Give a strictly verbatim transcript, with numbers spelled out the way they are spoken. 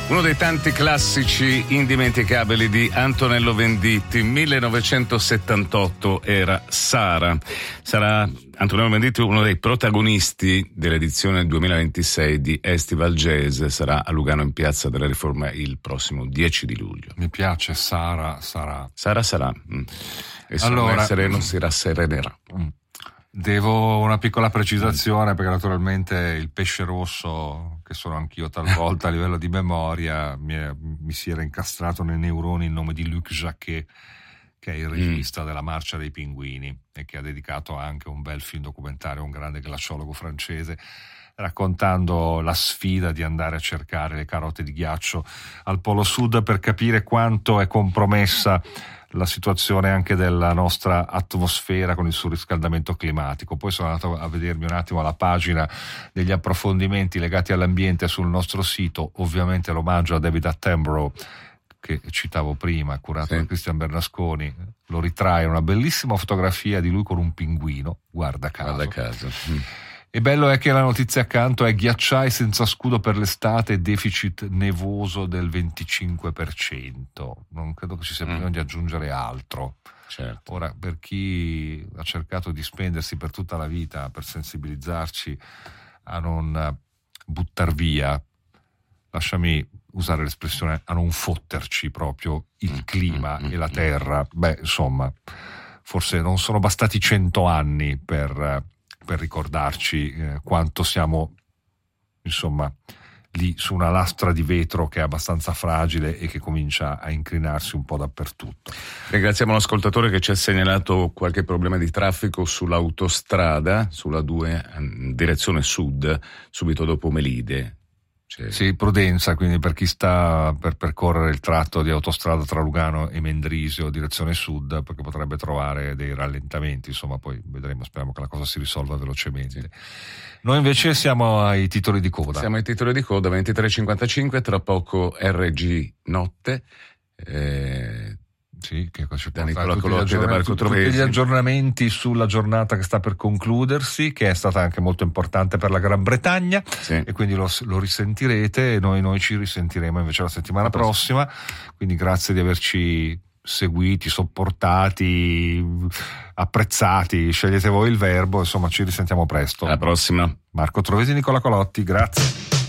Uno dei tanti classici indimenticabili di Antonello Venditti, millenovecentosettantotto, era Sara. Sarà Antonello Venditti uno dei protagonisti dell'edizione duemilaventisei di Estival Jazz. Sarà a Lugano in Piazza della Riforma il prossimo dieci di luglio. Mi piace Sara, sarà. Sara sarà. Mm. E se allora, non è sereno si rasserenerà. Mm. Devo una piccola precisazione, perché naturalmente il pesce rosso, che sono anch'io talvolta a livello di memoria, mi, è, mi si era incastrato nei neuroni il nome di Luc Jacquet, che è il regista mm. della Marcia dei Pinguini e che ha dedicato anche un bel film documentario a un grande glaciologo francese, raccontando la sfida di andare a cercare le carote di ghiaccio al Polo Sud per capire quanto è compromessa la situazione anche della nostra atmosfera con il surriscaldamento climatico. Poi sono andato a vedermi un attimo la pagina degli approfondimenti legati all'ambiente sul nostro sito, ovviamente l'omaggio a David Attenborough che citavo prima, curato sì. da Cristian Bernasconi, lo ritrae una bellissima fotografia di lui con un pinguino, guarda caso. Guarda caso. Mm. E bello è che la notizia accanto è ghiacciai senza scudo per l'estate e deficit nevoso del venticinque per cento. Non credo che ci sia bisogno mm. di aggiungere altro. Certo. Ora, per chi ha cercato di spendersi per tutta la vita per sensibilizzarci a non buttar via, lasciami usare l'espressione, a non fotterci proprio il clima mm. e la terra, beh, insomma, forse non sono bastati cento anni per... per ricordarci eh, quanto siamo, insomma, lì su una lastra di vetro che è abbastanza fragile e che comincia a incrinarsi un po' dappertutto. Ringraziamo l'ascoltatore che ci ha segnalato qualche problema di traffico sull'autostrada, sulla due, direzione sud, subito dopo Melide. C'è... Sì, prudenza, quindi per chi sta per percorrere il tratto di autostrada tra Lugano e Mendrisio, direzione sud, perché potrebbe trovare dei rallentamenti, insomma, poi vedremo, speriamo che la cosa si risolva velocemente. Sì. Noi invece siamo ai titoli di coda. Siamo ai titoli di coda, ventitré e cinquantacinque, tra poco R G Notte. Eh... Sì, che ci da Nicola Colotti e da Marco Trovesi. Tutti gli aggiornamenti sulla giornata che sta per concludersi, che è stata anche molto importante per la Gran Bretagna, sì. e quindi lo, lo risentirete, e noi, noi ci risentiremo invece la settimana la prossima. Quindi grazie di averci seguiti, sopportati, apprezzati, scegliete voi il verbo, insomma ci risentiamo presto. Alla prossima. Marco Trovesi e Nicola Colotti, grazie.